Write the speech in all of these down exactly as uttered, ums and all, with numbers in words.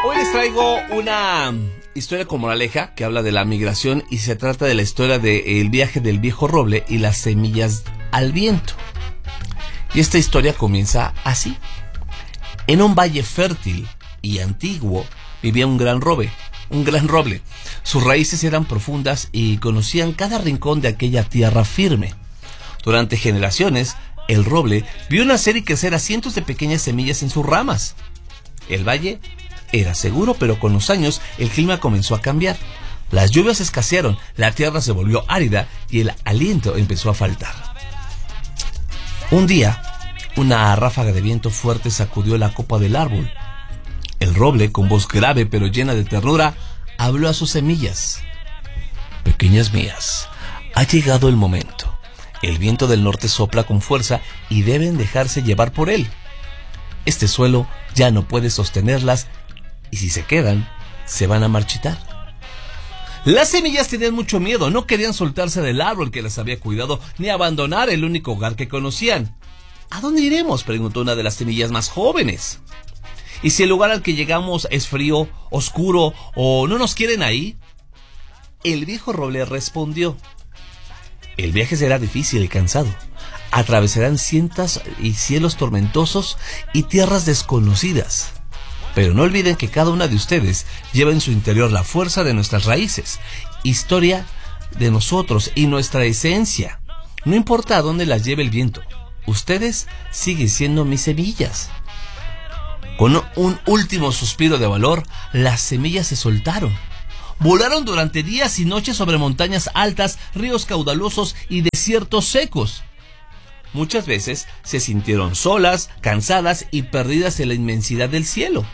Hoy les traigo una historia con moraleja que habla de la migración y se trata de la historia del viaje del viejo roble y las semillas al viento. Y esta historia comienza así. En un valle fértil y antiguo vivía un gran roble, un gran roble. Sus raíces eran profundas y conocían cada rincón de aquella tierra firme. Durante generaciones, el roble vio nacer y crecer a cientos de pequeñas semillas en sus ramas. El valle era seguro, pero con los años el clima comenzó a cambiar. Las lluvias escasearon, la tierra se volvió árida y el aliento empezó a faltar. Un día, una ráfaga de viento fuerte sacudió la copa del árbol. El roble, con voz grave pero llena de ternura, habló a sus semillas. Pequeñas mías, ha llegado el momento. El viento del norte sopla con fuerza y deben dejarse llevar por él. Este suelo ya no puede sostenerlas y si se quedan, se van a marchitar. Las semillas tenían mucho miedo, no querían soltarse del árbol que las había cuidado ni abandonar el único hogar que conocían. ¿A dónde iremos?, preguntó una de las semillas más jóvenes. ¿Y si el lugar al que llegamos es frío, oscuro o no nos quieren ahí? El viejo roble respondió: el viaje será difícil y cansado. Atravesarán cientos y cielos tormentosos y tierras desconocidas. Pero no olviden que cada una de ustedes lleva en su interior la fuerza de nuestras raíces, historia de nosotros y nuestra esencia. No importa a dónde las lleve el viento, ustedes siguen siendo mis semillas. Con un último suspiro de valor, las semillas se soltaron. Volaron durante días y noches sobre montañas altas, ríos caudalosos y desiertos secos. Muchas veces se sintieron solas, cansadas y perdidas en la inmensidad del cielo.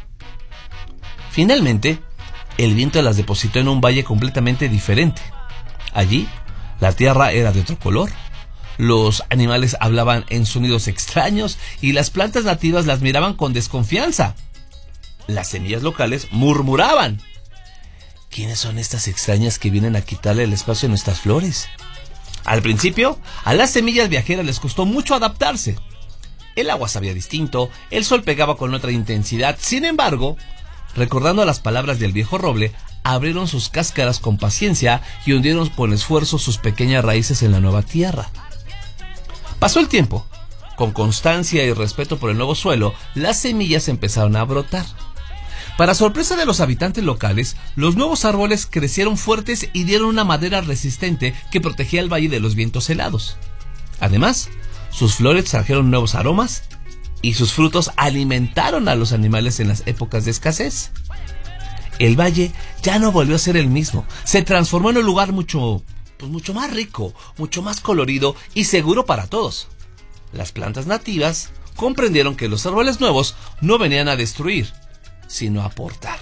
Finalmente, el viento las depositó en un valle completamente diferente. Allí, la tierra era de otro color, los animales hablaban en sonidos extraños y las plantas nativas las miraban con desconfianza. Las semillas locales murmuraban: ¿quiénes son estas extrañas que vienen a quitarle el espacio a nuestras flores? Al principio, a las semillas viajeras les costó mucho adaptarse. El agua sabía distinto, el sol pegaba con otra intensidad. Sin embargo, recordando las palabras del viejo roble, abrieron sus cáscaras con paciencia y hundieron con esfuerzo sus pequeñas raíces en la nueva tierra. Pasó el tiempo. Con constancia y respeto por el nuevo suelo, las semillas empezaron a brotar. Para sorpresa de los habitantes locales, los nuevos árboles crecieron fuertes y dieron una madera resistente que protegía el valle de los vientos helados. Además, sus flores trajeron nuevos aromas y sus frutos alimentaron a los animales en las épocas de escasez. El valle ya no volvió a ser el mismo. Se transformó en un lugar mucho, pues mucho más rico, mucho más colorido y seguro para todos. Las plantas nativas comprendieron que los árboles nuevos no venían a destruir, sino a aportar.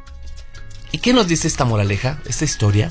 ¿Y qué nos dice esta moraleja, esta historia?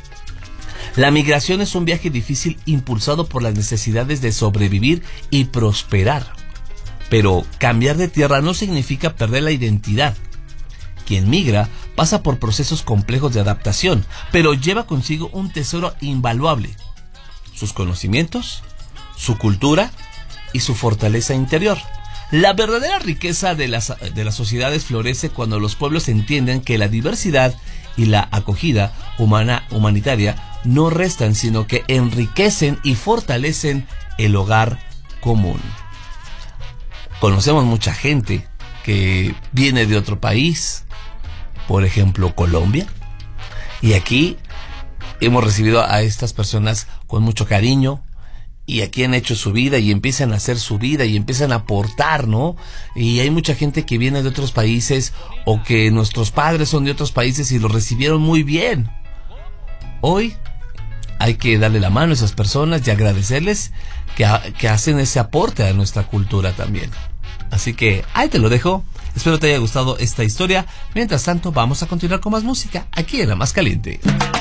La migración es un viaje difícil impulsado por las necesidades de sobrevivir y prosperar. Pero cambiar de tierra no significa perder la identidad. Quien migra pasa por procesos complejos de adaptación, pero lleva consigo un tesoro invaluable: sus conocimientos, su cultura y su fortaleza interior. La verdadera riqueza de las, de las sociedades florece cuando los pueblos entienden que la diversidad y la acogida humana, humanitaria no restan, sino que enriquecen y fortalecen el hogar común. Conocemos mucha gente que viene de otro país, por ejemplo Colombia, y aquí hemos recibido a estas personas con mucho cariño. Y aquí han hecho su vida y empiezan a hacer su vida y empiezan a aportar, ¿no? Y hay mucha gente que viene de otros países o que nuestros padres son de otros países y los recibieron muy bien. Hoy hay que darle la mano a esas personas y agradecerles que, que hacen ese aporte a nuestra cultura también. Así que ahí te lo dejo. Espero te haya gustado esta historia. Mientras tanto, vamos a continuar con más música aquí en La Más Caliente.